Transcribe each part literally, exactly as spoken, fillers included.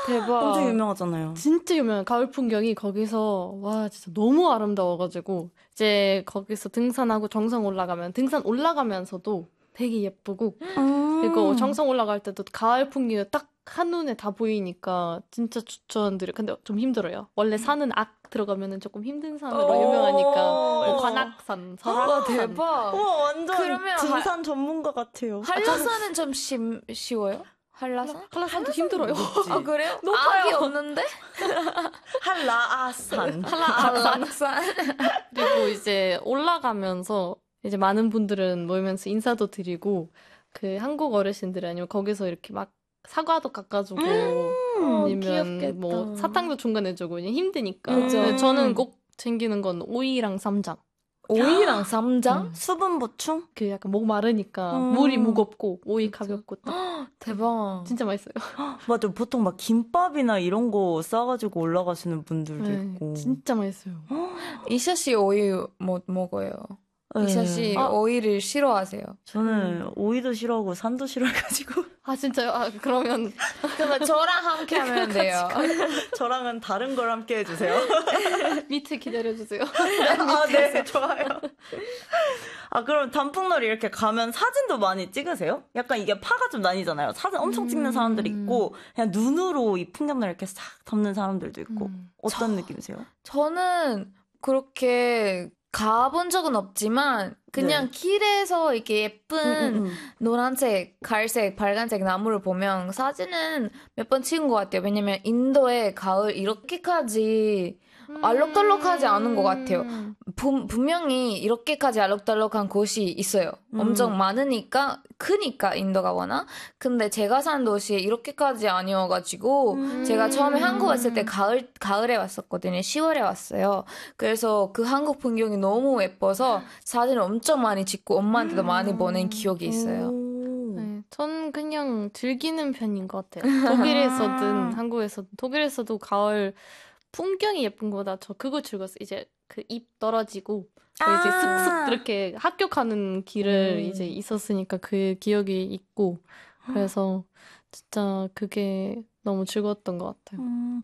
대박. 엄청 유명하잖아요. 진짜 유명한 가을 풍경이 거기서 와 진짜 너무 아름다워가지고 이제 거기서 등산하고 정상 올라가면 등산 올라가면서도 되게 예쁘고 음. 그리고 정상 올라갈 때도 가을 풍경이 딱 한눈에 다 보이니까 진짜 추천드려요. 근데 좀 힘들어요. 원래 산은 악 들어가면은 조금 힘든 산으로 유명하니까 뭐 관악산, 설악산. 와 대박. 와 완전 그러면 등산 전문가 같아요. 한라산은 좀 심, 쉬워요? 한라산? 한라산도 힘들어요. 아 그래요? 높아요. 악이 없는데? 한라아산. 한라산. 그리고 이제 올라가면서 이제 많은 분들은 모이면서 인사도 드리고 그 한국 어르신들 아니면 거기서 이렇게 막 사과도 깎아주고 아니면 귀엽겠다. 뭐 사탕도 중간에 주고 그냥 힘드니까. 그죠. 근데 저는 꼭 챙기는 건 오이랑 쌈장. 오이랑 쌈장? 수분 보충? 그 약간 목 마르니까 음. 물이 무겁고 오이 가볍고 딱 대박. 진짜 맛있어요. 맞아. 보통 막 김밥이나 이런 거 싸가지고 올라가시는 분들도 네, 있고. 진짜 맛있어요. 이샤 씨 오이 못 먹어요. 네. 이샤 씨 아. 오이를 싫어하세요. 저는 오이도 싫어하고 산도 싫어해가지고 아 진짜요? 아 그러면 그러면 저랑 함께 하면 돼요. 저랑은 다른 걸 함께 해주세요. 밑에 기다려주세요. 아, 네, 좋아요. 아, 그럼 단풍놀이 이렇게 가면 사진도 많이 찍으세요? 약간 이게 파가 좀 나뉘잖아요. 사진 엄청 찍는 사람들이 있고 그냥 눈으로 이 풍경을 이렇게 싹 담는 사람들도 있고 음. 어떤 느낌이세요? 저는 그렇게 가본 적은 없지만 그냥 네. 길에서 이렇게 예쁜 음, 음, 음. 노란색, 갈색, 빨간색 나무를 보면 사진은 몇 번 찍은 것 같아요. 왜냐면 인도의 가을 이렇게까지 알록달록하지 않은 것 같아요. 분, 분명히 이렇게까지 알록달록한 곳이 있어요. 음. 엄청 많으니까, 크니까 인도가 워낙. 근데 제가 산 도시에 이렇게까지 아니어가지고 음. 제가 처음에 한국 왔을 때 가을, 가을에 왔었거든요. 시월에 왔어요. 그래서 그 한국 풍경이 너무 예뻐서 사진을 엄청 많이 찍고 엄마한테도 많이 보낸 기억이 있어요. 오. 네, 전 그냥 즐기는 편인 것 같아요. 독일에서든 한국에서든 독일에서도 가을 풍경이 예쁜 거보다 저 그거 즐거웠어요. 이제 그 잎 떨어지고 그 이제 아. 쓱쓱 이렇게 학교 가는 길을 음. 이제 있었으니까 그 기억이 있고 그래서 진짜 그게 너무 즐거웠던 것 같아요. 음,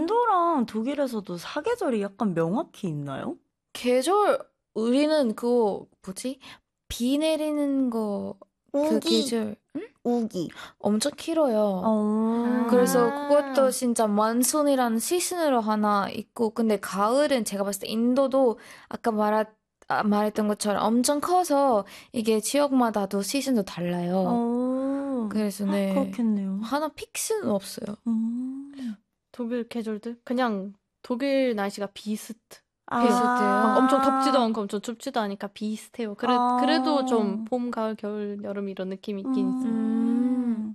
인도랑 독일에서도 사계절이 약간 명확히 있나요? 계절, 우리는 그거, 뭐지? 비 내리는 거, 그 우기. 계절. 응? 우기. 엄청 길어요. 어. 그래서 아. 그것도 진짜 만순이라는 시즌으로 하나 있고, 근데 가을은 제가 봤을 때 인도도 아까 말하, 아, 말했던 것처럼 엄청 커서 이게 지역마다도 시즌도 달라요. 어. 그래서 네. 그렇겠네요. 하나 픽스는 없어요. 음. 독일 계절들 그냥 독일 날씨가 비슷. 아. 비슷해요. 막 엄청 덥지도 않고 엄청 춥지도 않으니까 비슷해요. 그래, 아. 그래도 좀 봄, 가을, 겨울, 여름 이런 느낌이 있긴 있어요. 음.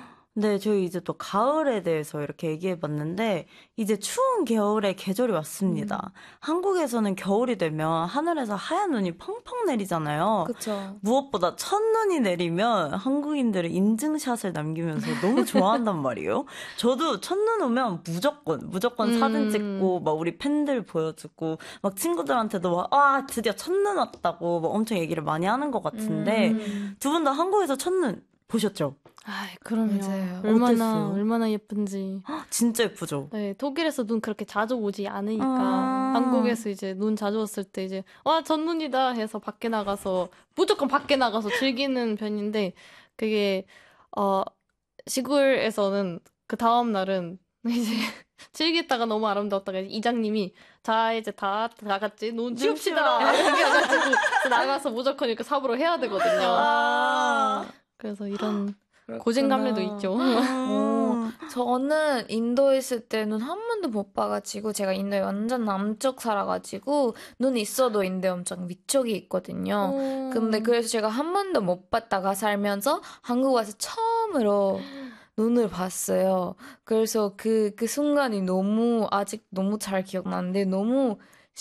네, 저희 이제 또 가을에 대해서 이렇게 얘기해봤는데, 이제 추운 겨울에 계절이 왔습니다. 음. 한국에서는 겨울이 되면 하늘에서 하얀 눈이 펑펑 내리잖아요. 그쵸. 무엇보다 첫눈이 내리면 한국인들은 인증샷을 남기면서 너무 좋아한단 말이에요. 저도 첫눈 오면 무조건, 무조건 음. 사진 찍고, 막 우리 팬들 보여주고, 막 친구들한테도 막, 아, 드디어 첫눈 왔다고 막 엄청 얘기를 많이 하는 것 같은데, 음. 두 분 다 한국에서 첫눈 보셨죠? 아, 그럼요. 맞아요. 얼마나 어땠어요? 얼마나 예쁜지. 진짜 예쁘죠? 네, 독일에서 눈 그렇게 자주 오지 않으니까 아. 한국에서 이제 눈 자주 왔을 때 이제 와 전눈이다 해서 밖에 나가서 무조건 밖에 나가서 즐기는 편인데 그게 어 시골에서는 그 다음 날은 이제 즐기다가 너무 아름다웠다가 이장님이 자 이제 다 다 같이 눈 치웁시다 이렇게 해가지고 나가서 무조건 이렇게 삽으로 해야 되거든요. 아. 그래서 이런 고진감래도 있죠. 오, 저는 인도에 있을 때 눈 한 번도 못 봐가지고 제가 인도에 완전 남쪽 살아가지고 눈 있어도 인도에 엄청 위쪽에 있거든요. 음. 근데 그래서 제가 한 번도 못 봤다가 살면서 한국 와서 처음으로 눈을 봤어요. 그래서 그, 그 순간이 너무 아직 너무 잘 기억나는데 너무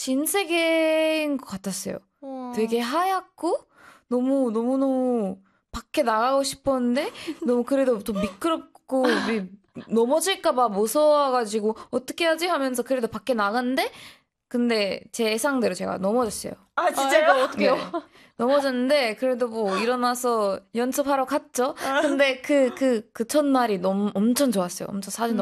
신세계인 것 같았어요. 우와. 되게 하얗고 너무 너무 너무 밖에 나가고 싶었는데 너무 그래도 좀 미끄럽고 미- 넘어질까봐 무서워가지고 어떻게 하지 하면서 그래도 밖에 나갔는데 근데 제 예상대로 제가 넘어졌어요. 아, 아, 진짜요? 이거 어떡해요? 네. 넘어졌는데 그래도 뭐 일어나서 연습하러 갔죠. 근데 그 그 그 첫날이 너무 엄청 좋았어요. 엄청 사진